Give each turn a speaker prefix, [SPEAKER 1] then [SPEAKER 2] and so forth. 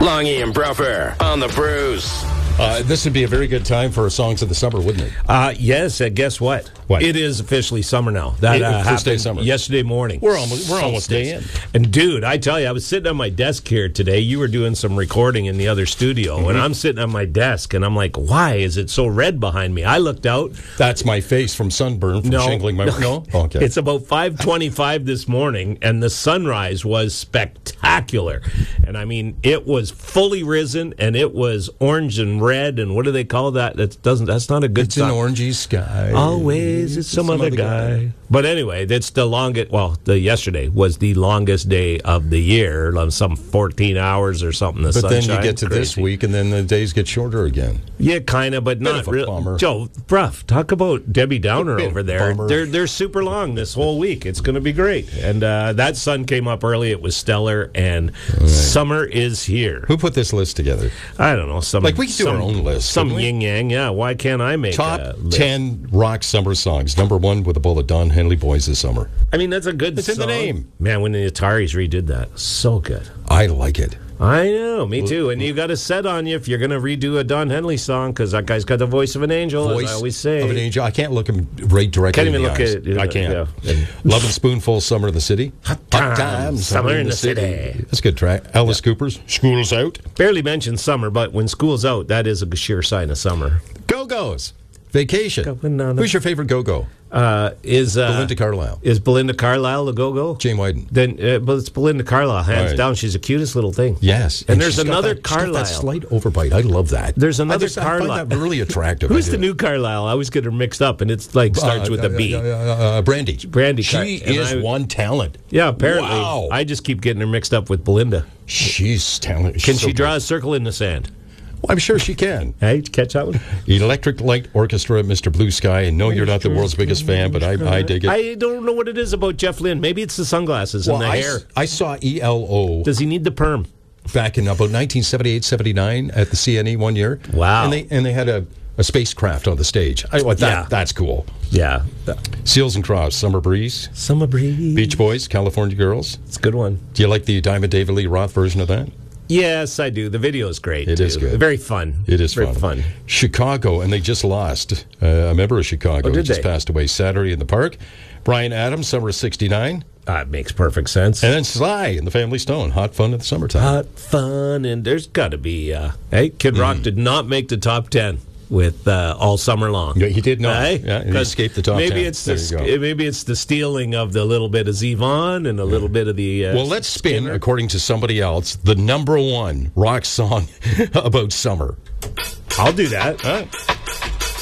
[SPEAKER 1] Longy and Bruffer on the Bruce.
[SPEAKER 2] This would be a very good time for Songs of the Summer, wouldn't it?
[SPEAKER 3] Yes, guess what?
[SPEAKER 2] What?
[SPEAKER 3] It is officially summer now. That
[SPEAKER 2] First day
[SPEAKER 3] happened
[SPEAKER 2] of summer.
[SPEAKER 3] yesterday morning.
[SPEAKER 2] We're almost day in.
[SPEAKER 3] And dude, I tell you, I was sitting on my desk here today. You were doing some recording in the other studio, and I'm sitting on my desk, and I'm like, why is it so red behind me? I looked out.
[SPEAKER 2] That's my face from sunburn from shingling my... No? Okay.
[SPEAKER 3] It's about 5:25 this morning, and the sunrise was spectacular. And I mean, it was fully risen, and it was orange and red, and what do they call that? That's not a good
[SPEAKER 2] It's
[SPEAKER 3] sign.
[SPEAKER 2] an orangey sky.
[SPEAKER 3] Always, it's some other guy. But anyway, that's the longest. Well, yesterday was the longest day of the year, some 14 hours or something. The
[SPEAKER 2] But then you
[SPEAKER 3] sunshine.
[SPEAKER 2] get to this week, and then the days get shorter again.
[SPEAKER 3] Yeah, kind of, but not
[SPEAKER 2] of a
[SPEAKER 3] really.
[SPEAKER 2] bummer.
[SPEAKER 3] Joe, bruv, talk about Debbie Downer
[SPEAKER 2] Bit
[SPEAKER 3] over
[SPEAKER 2] of a
[SPEAKER 3] there.
[SPEAKER 2] bummer.
[SPEAKER 3] They're super long this whole week. It's going to be great. And that sun came up early. It was stellar, and summer is here.
[SPEAKER 2] Who put this list together?
[SPEAKER 3] I don't know.
[SPEAKER 2] Like, we can do our own list,
[SPEAKER 3] Some
[SPEAKER 2] couldn't we?
[SPEAKER 3] yin yang. Yeah, why can't I make
[SPEAKER 2] Top
[SPEAKER 3] a list?
[SPEAKER 2] 10 rock summer songs. Number 1 with a bullet, Don Henley, Boys This Summer.
[SPEAKER 3] I mean, that's a good
[SPEAKER 2] It's
[SPEAKER 3] song.
[SPEAKER 2] in the name.
[SPEAKER 3] Man, when the Ataris redid that, so good.
[SPEAKER 2] I like it.
[SPEAKER 3] I know, me too. And you got a set on you if you're going to redo a Don Henley song, because that guy's got the voice of an angel, as I always say.
[SPEAKER 2] Of an angel. I can't look him right directly
[SPEAKER 3] Can't
[SPEAKER 2] in
[SPEAKER 3] even
[SPEAKER 2] the
[SPEAKER 3] look
[SPEAKER 2] eyes.
[SPEAKER 3] at it.
[SPEAKER 2] I can't.
[SPEAKER 3] Yeah.
[SPEAKER 2] Love and Spoonful, Summer in the City. Hot
[SPEAKER 3] Times, Summer in the City.
[SPEAKER 2] That's a good track. Alice Cooper's School's Out.
[SPEAKER 3] Barely mentioned summer, but when school's out, that is a sure sign of summer.
[SPEAKER 2] Go-Go's. Vacation.
[SPEAKER 3] Going on.
[SPEAKER 2] Who's your favorite go-go? Belinda Carlisle.
[SPEAKER 3] Is Belinda Carlisle the go-go?
[SPEAKER 2] Jane Wyden.
[SPEAKER 3] Then, but it's Belinda Carlisle, hands
[SPEAKER 2] Right.
[SPEAKER 3] down. She's the cutest little thing.
[SPEAKER 2] Yes.
[SPEAKER 3] And there's
[SPEAKER 2] she's got
[SPEAKER 3] another
[SPEAKER 2] she's got
[SPEAKER 3] Carlisle.
[SPEAKER 2] that slight overbite. I love that.
[SPEAKER 3] There's another
[SPEAKER 2] I
[SPEAKER 3] Carlisle.
[SPEAKER 2] find that really attractive.
[SPEAKER 3] Who's
[SPEAKER 2] I
[SPEAKER 3] the
[SPEAKER 2] do.
[SPEAKER 3] new Carlisle? I always get her mixed up, and it's like starts with a B.
[SPEAKER 2] Brandy.
[SPEAKER 3] Brandy.
[SPEAKER 2] She
[SPEAKER 3] And
[SPEAKER 2] is one talent.
[SPEAKER 3] Yeah, apparently.
[SPEAKER 2] Wow.
[SPEAKER 3] I just keep getting her mixed up with Belinda.
[SPEAKER 2] She's talented.
[SPEAKER 3] Can
[SPEAKER 2] She's
[SPEAKER 3] she
[SPEAKER 2] so
[SPEAKER 3] draw
[SPEAKER 2] good.
[SPEAKER 3] a circle in the sand?
[SPEAKER 2] Well, I'm sure she can.
[SPEAKER 3] Hey, did you catch that one?
[SPEAKER 2] Electric Light Orchestra, Mr. Blue Sky. And no, you're not the world's biggest fan, but I dig it.
[SPEAKER 3] I don't know what it is about Jeff Lynne. Maybe it's the sunglasses and the hair.
[SPEAKER 2] I saw ELO
[SPEAKER 3] Does he need the perm?
[SPEAKER 2] back in about 1978, 79 at the CNE one year.
[SPEAKER 3] Wow.
[SPEAKER 2] And they had a spacecraft on the stage. That's cool.
[SPEAKER 3] Yeah.
[SPEAKER 2] Seals and Crofts, Summer Breeze.
[SPEAKER 3] Summer breeze.
[SPEAKER 2] Beach Boys, California Girls.
[SPEAKER 3] It's a good one.
[SPEAKER 2] Do you like the Diamond David Lee Roth version of that?
[SPEAKER 3] Yes, I do. The video is great.
[SPEAKER 2] It is good.
[SPEAKER 3] Very fun.
[SPEAKER 2] It is
[SPEAKER 3] very fun.
[SPEAKER 2] Chicago, and they just lost a member of Chicago.
[SPEAKER 3] Oh, did
[SPEAKER 2] who just
[SPEAKER 3] they?
[SPEAKER 2] passed away Saturday in the park. Brian Adams, Summer of 69.
[SPEAKER 3] That makes perfect sense.
[SPEAKER 2] And then Sly and the Family Stone, Hot Fun in the Summertime.
[SPEAKER 3] Hot fun, and there's got to be. Hey, Kid Rock did not make the top 10 with All Summer Long.
[SPEAKER 2] Yeah, he did not.
[SPEAKER 3] Hey?
[SPEAKER 2] Yeah, and he escaped the top 10.
[SPEAKER 3] Maybe it's
[SPEAKER 2] There you go.
[SPEAKER 3] maybe it's the stealing of the little bit of Zevon and a little bit of the.
[SPEAKER 2] Well, let's spin, according to somebody else, the number 1 rock song about summer.
[SPEAKER 3] I'll do that.